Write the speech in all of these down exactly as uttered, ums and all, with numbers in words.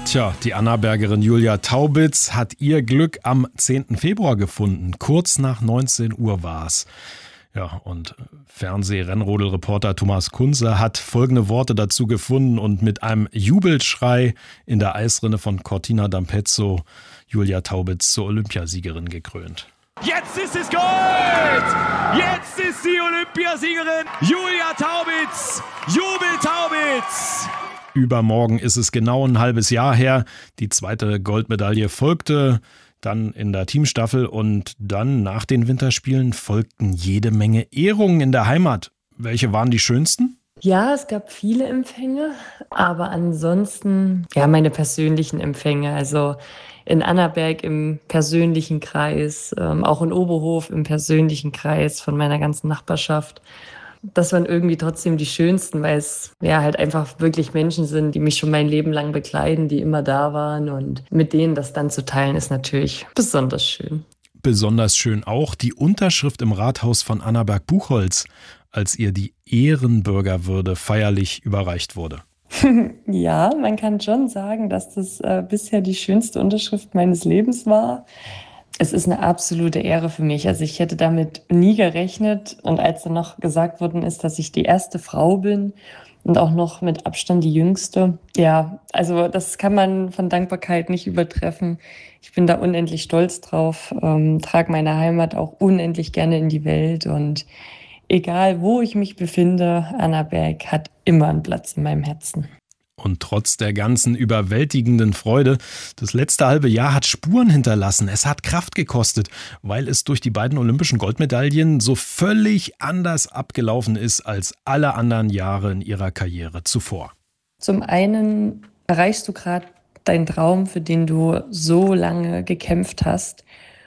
Tja, die Annabergerin Julia Taubitz hat ihr Glück am zehnten Februar gefunden. Kurz nach neunzehn Uhr war's. Ja, und Fernseh-Rennrodel-Reporter Thomas Kunze hat folgende Worte dazu gefunden und mit einem Jubelschrei in der Eisrinne von Cortina d'Ampezzo Julia Taubitz zur Olympiasiegerin gekrönt. Jetzt ist es Gold! Jetzt ist die Olympiasiegerin Julia Taubitz! Jubel Taubitz! Übermorgen ist es genau ein halbes Jahr her. Die zweite Goldmedaille folgte dann in der Teamstaffel und dann nach den Winterspielen folgten jede Menge Ehrungen in der Heimat. Welche waren die schönsten? Ja, es gab viele Empfänge, aber ansonsten ja meine persönlichen Empfänge. Also in Annaberg im persönlichen Kreis, ähm, auch in Oberhof im persönlichen Kreis von meiner ganzen Nachbarschaft. Das waren irgendwie trotzdem die schönsten, weil es ja halt einfach wirklich Menschen sind, die mich schon mein Leben lang begleiten, die immer da waren. Und mit denen das dann zu teilen, ist natürlich besonders schön. Besonders schön auch die Unterschrift im Rathaus von Annaberg-Buchholz, als ihr die Ehrenbürgerwürde feierlich überreicht wurde. Ja, man kann schon sagen, dass das äh, bisher die schönste Unterschrift meines Lebens war. Es ist eine absolute Ehre für mich. Also ich hätte damit nie gerechnet. Und als dann noch gesagt worden ist, dass ich die erste Frau bin und auch noch mit Abstand die jüngste, ja, also das kann man von Dankbarkeit nicht übertreffen. Ich bin da unendlich stolz drauf, ähm, trage meine Heimat auch unendlich gerne in die Welt. Und egal, wo ich mich befinde, Annaberg hat immer einen Platz in meinem Herzen. Und trotz der ganzen überwältigenden Freude, das letzte halbe Jahr hat Spuren hinterlassen. Es hat Kraft gekostet, weil es durch die beiden olympischen Goldmedaillen so völlig anders abgelaufen ist als alle anderen Jahre in ihrer Karriere zuvor. Zum einen erreichst du gerade deinen Traum, für den du so lange gekämpft hast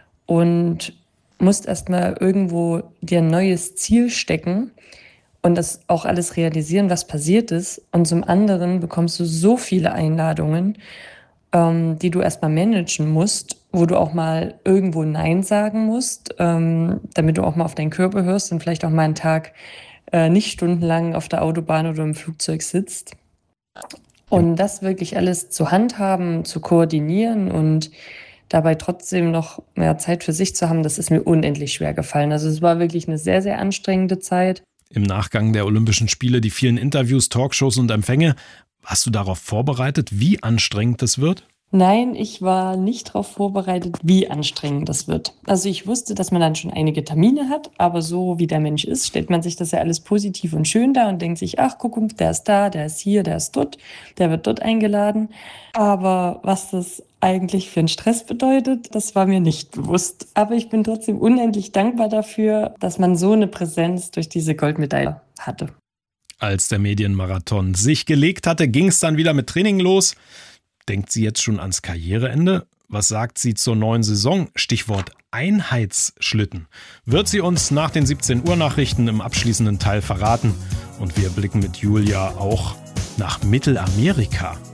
und musst erstmal irgendwo dir ein neues Ziel stecken und das auch alles realisieren, was passiert ist. Und zum anderen bekommst du so viele Einladungen, ähm, die du erstmal managen musst, wo du auch mal irgendwo Nein sagen musst, ähm, damit du auch mal auf deinen Körper hörst und vielleicht auch mal einen Tag äh, nicht stundenlang auf der Autobahn oder im Flugzeug sitzt. Und das wirklich alles zu handhaben, zu koordinieren und dabei trotzdem noch mehr Zeit für sich zu haben, das ist mir unendlich schwer gefallen. Also es war wirklich eine sehr, sehr anstrengende Zeit. Im Nachgang der Olympischen Spiele, die vielen Interviews, Talkshows und Empfänge, warst du darauf vorbereitet, wie anstrengend das wird? Nein, ich war nicht darauf vorbereitet, wie anstrengend das wird. Also ich wusste, dass man dann schon einige Termine hat, aber so wie der Mensch ist, stellt man sich das ja alles positiv und schön dar und denkt sich, ach guck, der ist da, der ist hier, der ist dort, der wird dort eingeladen. Aber was das eigentlich für einen Stress bedeutet, das war mir nicht bewusst. Aber ich bin trotzdem unendlich dankbar dafür, dass man so eine Präsenz durch diese Goldmedaille hatte. Als der Medienmarathon sich gelegt hatte, ging es dann wieder mit Training los. Denkt sie jetzt schon ans Karriereende? Was sagt sie zur neuen Saison? Stichwort Einheitsschlitten. Wird sie uns nach den siebzehn Uhr Nachrichten im abschließenden Teil verraten. Und wir blicken mit Julia auch nach Mittelamerika.